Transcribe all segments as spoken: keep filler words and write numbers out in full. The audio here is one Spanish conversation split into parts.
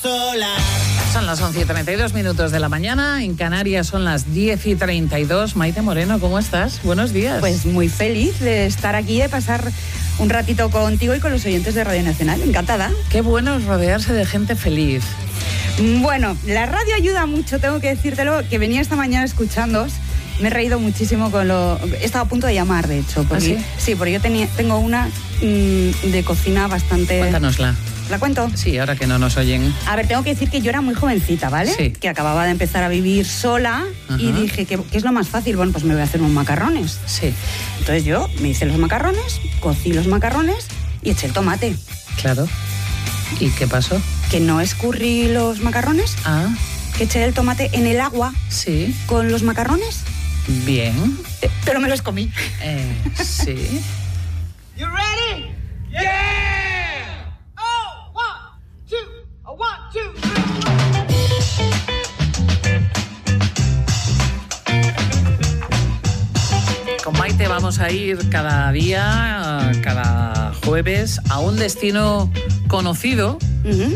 Solar. Son las once y treinta y dos minutos de la mañana, en Canarias son las diez y treinta y dos. Maite Moreno, ¿cómo estás? Buenos días. Pues muy feliz de estar aquí, de pasar un ratito contigo y con los oyentes de Radio Nacional. Encantada. Qué bueno es rodearse de gente feliz. Bueno, la radio ayuda mucho, tengo que decírtelo, que venía esta mañana escuchándoos. Me he reído muchísimo con lo... He estado a punto de llamar, de hecho. Porque, ¿Ah, sí? Sí, porque yo tenía, tengo una mmm, de cocina bastante... Cuéntanosla. ¿La cuento? Sí, ahora que no nos oyen. A ver, tengo que decir que yo era muy jovencita, ¿vale? Sí. Que acababa de empezar a vivir sola. Ajá. Y dije, ¿qué, ¿qué es lo más fácil? Bueno, pues me voy a hacer unos macarrones. Sí. Entonces yo me hice los macarrones, cocí los macarrones y eché el tomate. Claro. ¿Y qué pasó? Que no escurrí los macarrones. Ah. Que eché el tomate en el agua. Sí. Con los macarrones. Bien. Eh, pero me los comí. Eh, sí. You ready? Yeah! Con Maite vamos a ir cada día, cada jueves, a un destino conocido, uh-huh.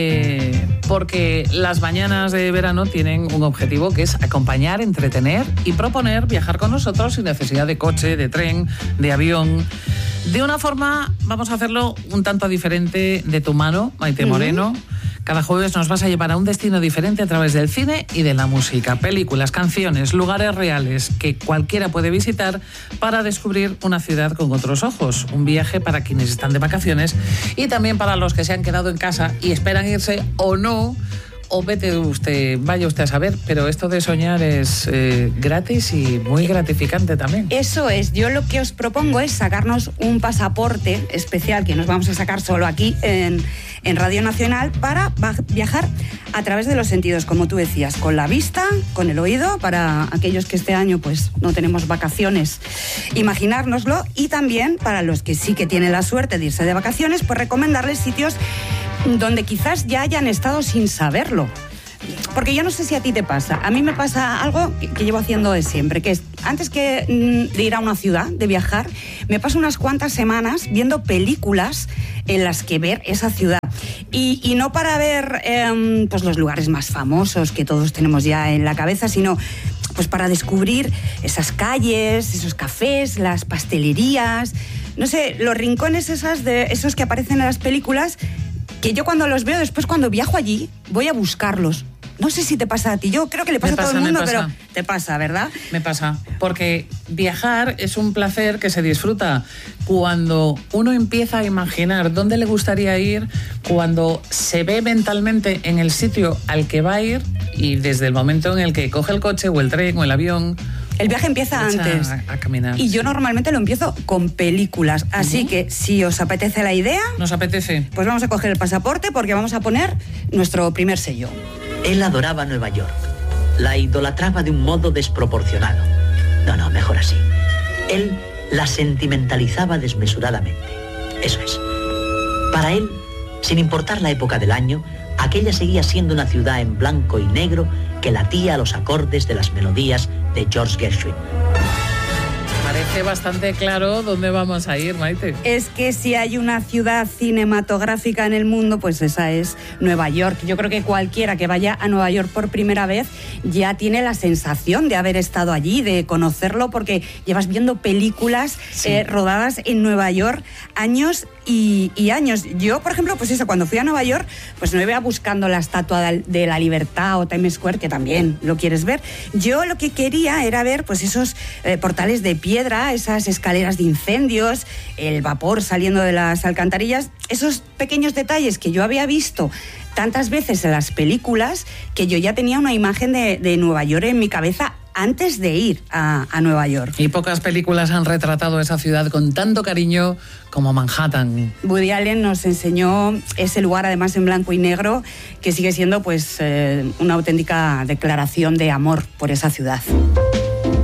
eh, porque las mañanas de verano tienen un objetivo que es acompañar, entretener y proponer viajar con nosotros sin necesidad de coche, de tren, de avión. De una forma, vamos a hacerlo un tanto diferente de tu mano, Maite Moreno. Uh-huh. Cada jueves nos vas a llevar a un destino diferente a través del cine y de la música, películas, canciones, lugares reales que cualquiera puede visitar para descubrir una ciudad con otros ojos. Un viaje para quienes están de vacaciones y también para los que se han quedado en casa y esperan irse o no. O vete usted, vaya usted a saber, pero esto de soñar es eh, gratis y muy gratificante también. Eso es, yo lo que os propongo es sacarnos un pasaporte especial que nos vamos a sacar solo aquí en, en Radio Nacional para viajar a través de los sentidos, como tú decías, con la vista, con el oído, para aquellos que este año pues no tenemos vacaciones, imaginárnoslo, y también para los que sí que tienen la suerte de irse de vacaciones, pues recomendarles sitios donde quizás ya hayan estado sin saberlo. Porque yo no sé si a ti te pasa. A mí me pasa algo que, que llevo haciendo de siempre, que es, antes que mm, de ir a una ciudad, de viajar, me paso unas cuantas semanas viendo películas en las que ver esa ciudad. Y, y no para ver eh, pues los lugares más famosos que todos tenemos ya en la cabeza, sino pues para descubrir esas calles, esos cafés, las pastelerías, no sé, los rincones esas de, esos que aparecen en las películas, que yo cuando los veo, después cuando viajo allí, voy a buscarlos. No sé si te pasa a ti, yo creo que le pasa, pasa a todo el mundo, pero te pasa, ¿verdad? Me pasa, porque viajar es un placer que se disfruta cuando uno empieza a imaginar dónde le gustaría ir, cuando se ve mentalmente en el sitio al que va a ir y desde el momento en el que coge el coche o el tren o el avión. El viaje empieza antes. A, a caminar. Y yo normalmente lo empiezo con películas. Así uh-huh. que si os apetece la idea... Nos apetece. Pues vamos a coger el pasaporte porque vamos a poner nuestro primer sello. Él adoraba Nueva York. La idolatraba de un modo desproporcionado. No, no, mejor así. Él la sentimentalizaba desmesuradamente. Eso es. Para él, sin importar la época del año, aquella seguía siendo una ciudad en blanco y negro que latía a los acordes de las melodías de George Gershwin. Parece bastante claro dónde vamos a ir, Maite. Es que si hay una ciudad cinematográfica en el mundo, pues esa es Nueva York. Yo creo que cualquiera que vaya a Nueva York por primera vez ya tiene la sensación de haber estado allí, de conocerlo, porque llevas viendo películas sí. eh, rodadas en Nueva York años y, y años. Yo, por ejemplo, pues eso, cuando fui a Nueva York, pues no iba buscando la Estatua de la Libertad o Times Square, que también lo quieres ver. Yo lo que quería era ver pues esos eh, portales de piedra, esas escaleras de incendios, el vapor saliendo de las alcantarillas, esos pequeños detalles que yo había visto tantas veces en las películas, que yo ya tenía una imagen de, de Nueva York en mi cabeza antes de ir a, a Nueva York. Y pocas películas han retratado esa ciudad con tanto cariño como Manhattan. Woody Allen nos enseñó ese lugar, además en blanco y negro, que sigue siendo pues eh, una auténtica declaración de amor por esa ciudad.